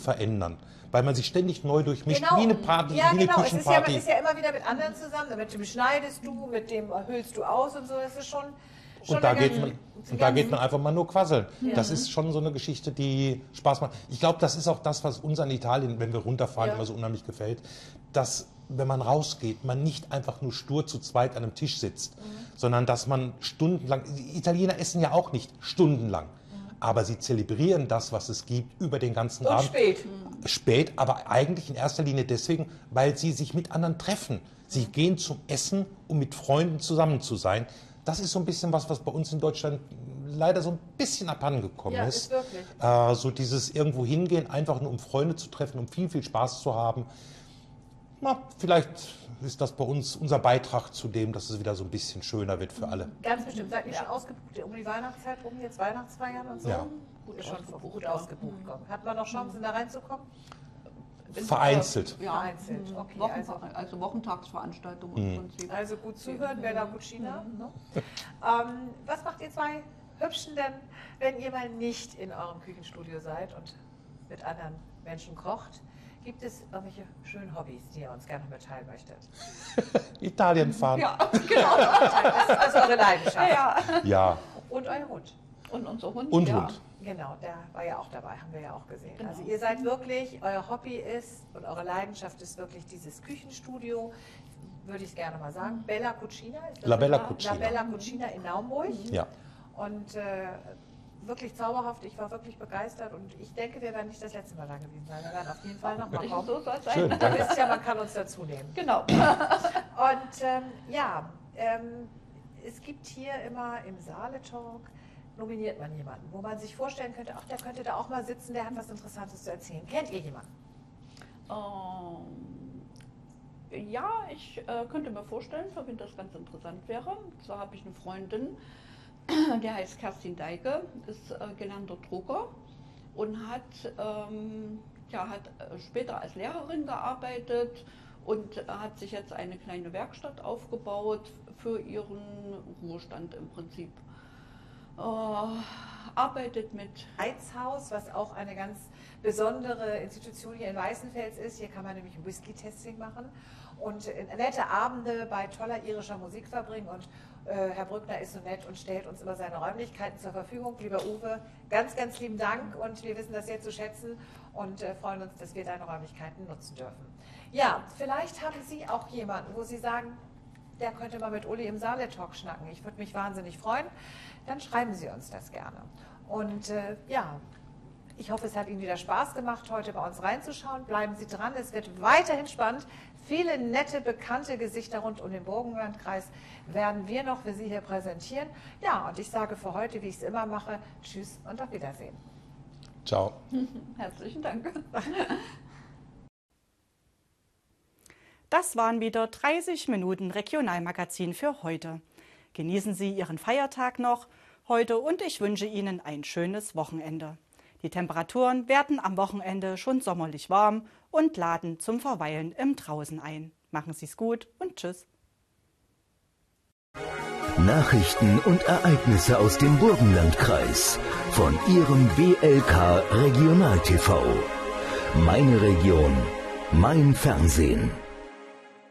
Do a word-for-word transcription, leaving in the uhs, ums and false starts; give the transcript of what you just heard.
verändern, weil man sich ständig neu durchmischt, Genau. wie eine Party, ja, wie eine genau. Küchenparty. Es ist ja, man ist ja immer wieder mit anderen zusammen, mit dem schneidest du, mit dem hüllst du aus und so, das ist schon... schon Und da, eine geht man, ganz- und da geht man einfach mal nur quasseln. Ja. Das ist schon so eine Geschichte, die Spaß macht. Ich glaube, das ist auch das, was uns an Italien, wenn wir runterfahren, Ja. immer so unheimlich gefällt, dass, wenn man rausgeht, man nicht einfach nur stur zu zweit an einem Tisch sitzt, mhm. sondern dass man stundenlang, die Italiener essen ja auch nicht stundenlang, mhm. aber sie zelebrieren das, was es gibt, über den ganzen Und Abend. spät. Spät, aber eigentlich in erster Linie deswegen, weil sie sich mit anderen treffen. Sie gehen zum Essen, um mit Freunden zusammen zu sein. Das ist so ein bisschen was, was bei uns in Deutschland leider so ein bisschen abhandengekommen Ja, ist. ist wirklich. Äh, so dieses irgendwo hingehen, einfach nur um Freunde zu treffen, um viel, viel Spaß zu haben. Na, vielleicht ist das bei uns unser Beitrag zu dem, dass es wieder so ein bisschen schöner wird für alle. Ganz bestimmt. Seid ihr schon ausgebucht um die Weihnachtszeit rum, jetzt Weihnachtsfeiern und so? Ja. Gut, ist schon gut ausgebucht. Hat man noch Chancen, da reinzukommen? Vereinzelt. Ja, Vereinzelt, okay. Wochen, Also, also Wochentagsveranstaltungen im Prinzip. also gut zuhören, Bella Cucina. Ne? Ähm, was macht ihr zwei Hübschen denn, wenn ihr mal nicht in eurem Küchenstudio seid und mit anderen Menschen kocht? Gibt es irgendwelche schönen Hobbys, die ihr uns gerne mitteilen möchtet? Italien fahren. Ja, genau. Das ist also eure Leidenschaft. Ja. Ja. Und euer Hund. Und unser Hund. Und ja. Hund. Genau, der war ja auch dabei, haben wir ja auch gesehen. Genau. Also ihr seid wirklich, euer Hobby ist und eure Leidenschaft ist wirklich dieses Küchenstudio, würde ich es gerne mal sagen. Bella Cucina. Ist das La Bella wahr? Cucina. La Bella Cucina in Naumburg. Ja. Und äh, wirklich zauberhaft, ich war wirklich begeistert und ich denke, wir werden nicht das letzte Mal da gewesen sein. Wir werden auf jeden Fall nochmal kommen. So soll es sein. Schön, Ihr danke. wisst ja, man kann uns dazu nehmen. Genau. Und ähm, ja, ähm, es gibt hier immer im Saale-Talk, nominiert man jemanden, wo man sich vorstellen könnte, ach, der könnte da auch mal sitzen, der hat was Interessantes zu erzählen. Kennt ihr jemanden? Ähm, ja, ich äh, könnte mir vorstellen, für wen das ganz interessant wäre. Und zwar habe ich eine Freundin, der heißt Kerstin Deike, ist äh, gelernter Drucker und hat, ähm, ja, hat äh, später als Lehrerin gearbeitet und äh, hat sich jetzt eine kleine Werkstatt aufgebaut für ihren Ruhestand im Prinzip. Äh, arbeitet mit Heizhaus, was auch eine ganz besondere Institution hier in Weißenfels ist. Hier kann man nämlich ein Whisky-Testing machen und nette Abende bei toller irischer Musik verbringen. Und äh, Herr Brückner ist so nett und stellt uns immer seine Räumlichkeiten zur Verfügung. Lieber Uwe, ganz, ganz lieben Dank und wir wissen das sehr zu schätzen und äh, freuen uns, dass wir deine Räumlichkeiten nutzen dürfen. Ja, vielleicht haben Sie auch jemanden, wo Sie sagen, der könnte mal mit Uli im Saale-Talk schnacken. Ich würde mich wahnsinnig freuen. Dann schreiben Sie uns das gerne. Und äh, ja, ich hoffe, es hat Ihnen wieder Spaß gemacht, heute bei uns reinzuschauen. Bleiben Sie dran, es wird weiterhin spannend. Viele nette, bekannte Gesichter rund um den Burgenlandkreis werden wir noch für Sie hier präsentieren. Ja, und ich sage für heute, wie ich es immer mache, tschüss und auf Wiedersehen. Ciao. Herzlichen Dank. Das waren wieder dreißig Minuten Regionalmagazin für heute. Genießen Sie Ihren Feiertag noch heute und ich wünsche Ihnen ein schönes Wochenende. Die Temperaturen werden am Wochenende schon sommerlich warm und laden zum Verweilen im Draußen ein. Machen Sie es gut und tschüss. Nachrichten und Ereignisse aus dem Burgenlandkreis von Ihrem W L K Regional T V. Meine Region, mein Fernsehen.